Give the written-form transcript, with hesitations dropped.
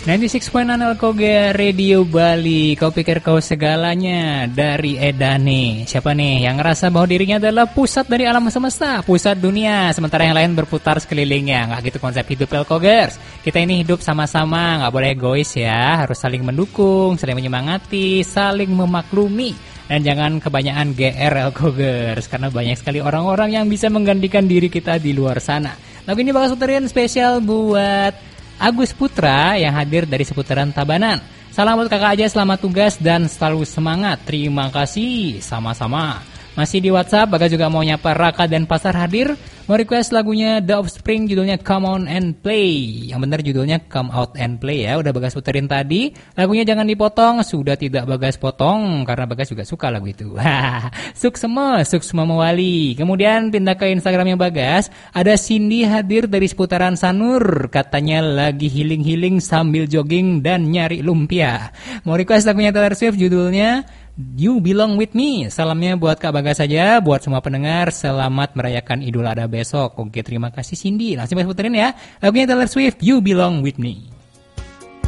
96.9 Koga Radio Bali. Kau pikir kau segalanya dari Edane. Siapa nih yang ngerasa bahwa dirinya adalah pusat dari alam semesta, pusat dunia, sementara yang lain berputar sekelilingnya. Nggak gitu konsep hidup Elkogers. Kita ini hidup sama-sama, nggak boleh egois ya. Harus saling mendukung, saling menyemangati, saling memaklumi. Dan jangan kebanyakan GR Elkogers, karena banyak sekali orang-orang yang bisa menggantikan diri kita di luar sana. Lagu ini bakal puterin spesial buat Agus Putra yang hadir dari seputaran Tabanan. Salam buat kakak aja, selamat tugas dan selalu semangat. Terima kasih, sama-sama. Masih di WhatsApp, Bagas juga mau nyapa Raka dan Pasar hadir. Mau request lagunya The Offspring, judulnya Come On and Play. Yang benar judulnya Come Out and Play ya. Udah Bagas puterin tadi. Lagunya jangan dipotong, sudah tidak Bagas potong karena Bagas juga suka lagu itu. Suksema Mewali. Kemudian pindah ke Instagramnya Bagas. Ada Cindy hadir dari seputaran Sanur. Katanya lagi healing-healing sambil jogging dan nyari lumpia. Mau request lagunya Taylor Swift, judulnya You Belong With Me. Salamnya buat Kak Bagas saja. Buat semua pendengar, selamat merayakan Idul Adha besok. Oke, terima kasih Cindy. Langsung puterin ya lagunya Taylor Swift, You Belong With Me.